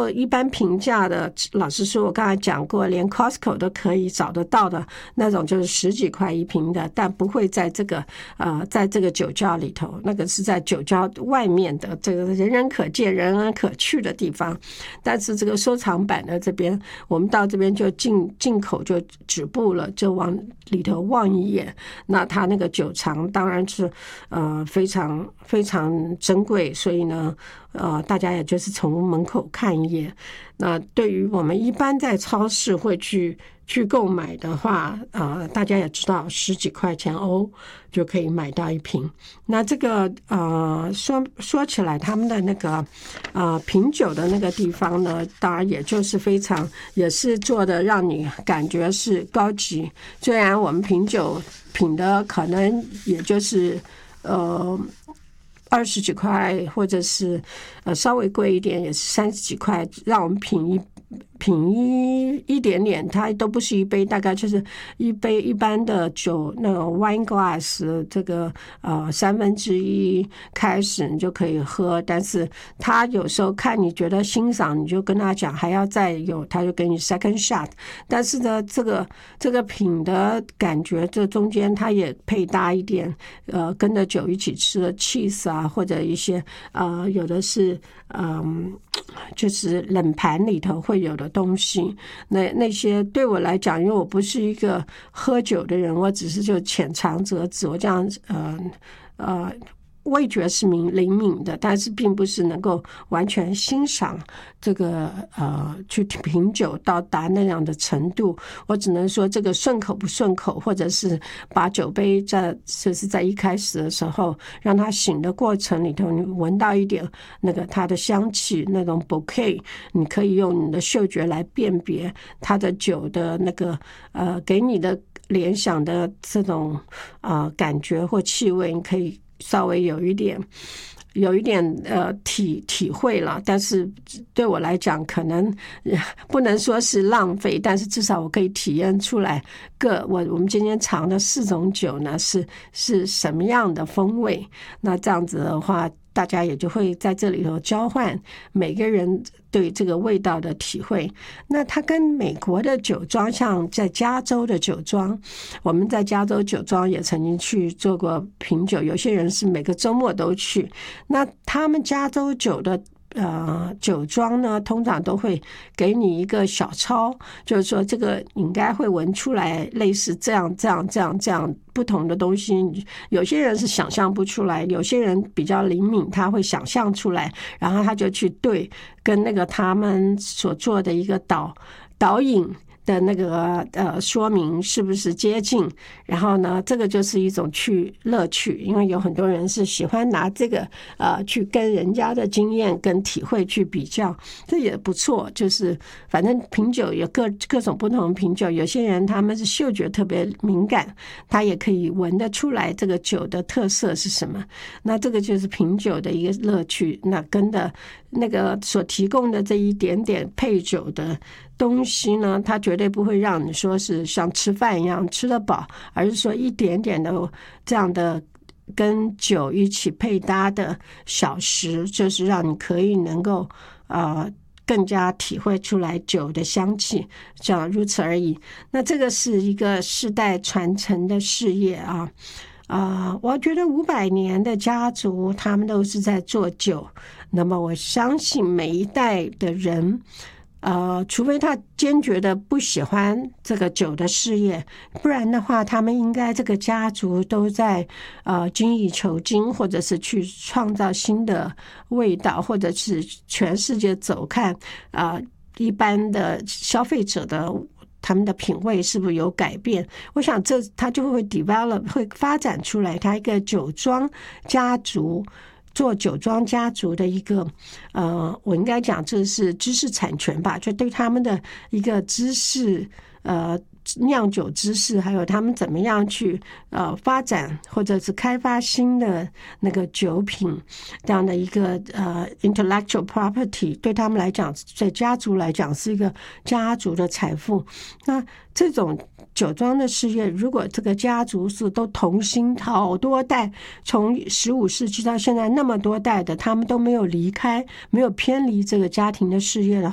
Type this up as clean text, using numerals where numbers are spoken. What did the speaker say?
后一般平价的，老实说我刚才讲过，连 Costco 都可以找得到的那种，就是10几块一瓶的，但不会在这个酒窖里头，那个是在酒窖外面的，这个人人可见人人可去的地方。但是这个收藏版的这边，我们到这边就进口就止步了，就往里头望一眼，那它那个酒藏当然是非常非常珍贵，所以呢大家也就是从门口看一眼。那对于我们一般在超市会去购买的话，大家也知道10几块钱欧就可以买到一瓶。那这个说起来，他们的那个品酒的那个地方呢，当然也就是也是做的让你感觉是高级。虽然我们品酒品的可能也就是20几块，或者是稍微贵一点也是30几块，让我们品一点点，它都不是一杯，大概就是一杯一般的酒，那种 wine glass 这个1/3开始你就可以喝。但是他有时候看你觉得欣赏，你就跟他讲还要再有，他就给你 second shot。但是呢，这个品的感觉，这中间它也配搭一点跟着酒一起吃的 cheese 啊，或者一些有的是就是冷盘里头会有的东西。那些对我来讲，因为我不是一个喝酒的人，我只是就浅尝辄止，我这样味觉是灵敏的，但是并不是能够完全欣赏这个去品酒到达那样的程度。我只能说这个顺口不顺口，或者是把酒杯就是在一开始的时候让它醒的过程里头，你闻到一点那个它的香气，那种 bouquet， 你可以用你的嗅觉来辨别它的酒的那个给你的联想的这种感觉或气味，你可以稍微有一点体会了。但是对我来讲可能不能说是浪费，但是至少我可以体验出来我们今天尝的4种酒呢是什么样的风味。那这样子的话，大家也就会在这里头交换每个人对这个味道的体会。那它跟美国的酒庄，像在加州的酒庄，我们在加州酒庄也曾经去做过品酒，有些人是每个周末都去。那他们加州酒的酒庄呢，通常都会给你一个小抄，就是说这个你应该会闻出来类似这样不同的东西。有些人是想象不出来，有些人比较灵敏，他会想象出来，然后他就去对跟那个他们所做的一个导引的那个说明是不是接近。然后呢，这个就是一种乐趣，因为有很多人是喜欢拿这个去跟人家的经验跟体会去比较，这也不错。就是反正品酒有各种不同的品酒，有些人他们是嗅觉特别敏感，他也可以闻得出来这个酒的特色是什么。那这个就是品酒的一个乐趣。那跟的那个所提供的这一点点配酒的东西呢，它绝对不会让你说是像吃饭一样吃得饱，而是说一点点的这样的跟酒一起配搭的小食，就是让你可以能够更加体会出来酒的香气，这样如此而已。那这个是一个世代传承的事业我觉得500年的家族他们都是在做酒，那么我相信每一代的人除非他坚决的不喜欢这个酒的事业，不然的话他们应该这个家族都在精益求精，或者是去创造新的味道，或者是全世界走看一般的消费者的他们的品味是不是有改变。我想他就会 develop 会发展出来他一个酒庄家族，做酒庄家族的一个我应该讲这是知识产权吧，就对他们的一个知识酿酒知识，还有他们怎么样去发展或者是开发新的那个酒品这样的一个intellectual property， 对他们来讲，在家族来讲是一个家族的财富。那这种酒庄的事业，如果这个家族是都同心好多代，从15世纪到现在那么多代的，他们都没有离开，没有偏离这个家庭的事业的